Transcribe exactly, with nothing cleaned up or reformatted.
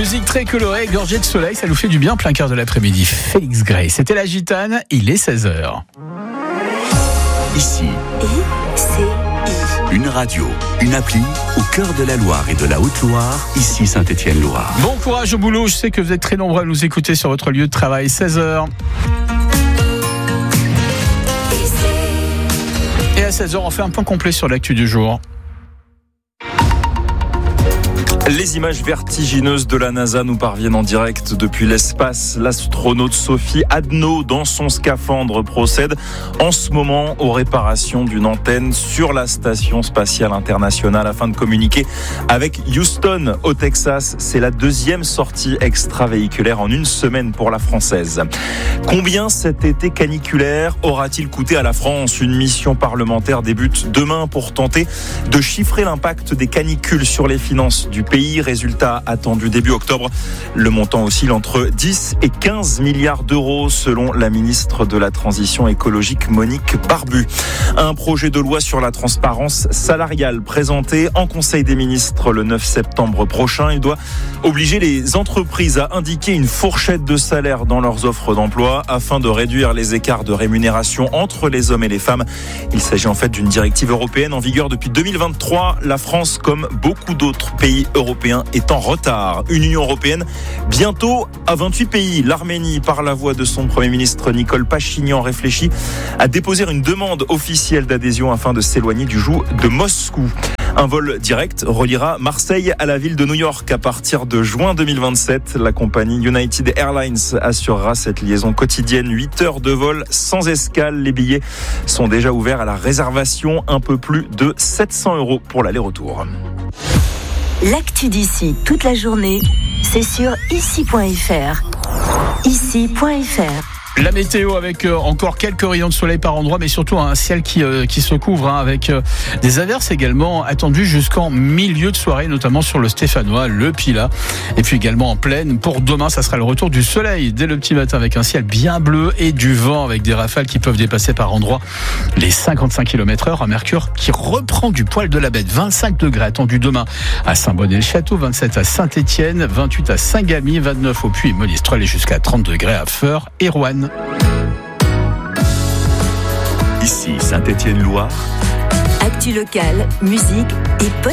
Musique très colorée, gorgée de soleil, ça nous fait du bien plein cœur de l'après-midi. Félix Gray, c'était la Gitane, il est seize heures. Ici, I C I. Une radio, une appli au cœur de la Loire et de la Haute-Loire, ici Saint-Étienne-Loire. Bon courage au boulot, je sais que vous êtes très nombreux à nous écouter sur votre lieu de travail, seize heures. Et à seize heures, on fait un point complet sur l'actu du jour. Les images vertigineuses de la NASA nous parviennent en direct depuis l'espace. L'astronaute Sophie Adno, dans son scaphandre, procède en ce moment aux réparations d'une antenne sur la station spatiale internationale afin de communiquer avec Houston au Texas. C'est la deuxième sortie extravéhiculaire en une semaine pour la française. Combien cet été caniculaire aura-t-il coûté à la France ? Une mission parlementaire débute demain pour tenter de chiffrer l'impact des canicules sur les finances du pays. Résultat attendu début octobre. Le montant oscille entre dix et quinze milliards d'euros selon la ministre de la Transition écologique Monique Barbu. Un projet de loi sur la transparence salariale présenté en Conseil des ministres le neuf septembre prochain. Il doit obliger les entreprises à indiquer une fourchette de salaire dans leurs offres d'emploi afin de réduire les écarts de rémunération entre les hommes et les femmes. Il s'agit en fait d'une directive européenne en vigueur depuis deux mille vingt-trois. La France, comme beaucoup d'autres pays européens, est en retard. Une Union européenne bientôt à vingt-huit pays. L'Arménie, par la voix de son Premier ministre Nicole Pachinian, réfléchit à déposer une demande officielle d'adhésion afin de s'éloigner du joug de Moscou. Un vol direct reliera Marseille à la ville de New York à partir de juin deux mille vingt-sept. La compagnie United Airlines assurera cette liaison quotidienne. huit heures de vol sans escale. Les billets sont déjà ouverts à la réservation. Un peu plus de sept cents euros pour l'aller-retour. L'actu d'ici toute la journée, c'est sur ici point f r. ici point f r. La météo avec euh, encore quelques rayons de soleil par endroit, mais surtout un ciel qui, euh, qui se couvre hein, avec euh, des averses également attendues jusqu'en milieu de soirée, notamment sur le Stéphanois, le Pilat, et puis également en plaine. Pour demain, ça sera le retour du soleil dès le petit matin avec un ciel bien bleu et du vent avec des rafales qui peuvent dépasser par endroits les cinquante-cinq kilomètres heure. Un mercure qui reprend du poil de la bête. vingt-cinq degrés attendus demain à Saint-Bonnet-le-Château, vingt-sept à Saint-Étienne, vingt-huit à Saint-Gamy, vingt-neuf au Puy-Monistrol et jusqu'à trente degrés à Feurs et Roanne. Ici Saint-Étienne-Loire. Actu locale, musique et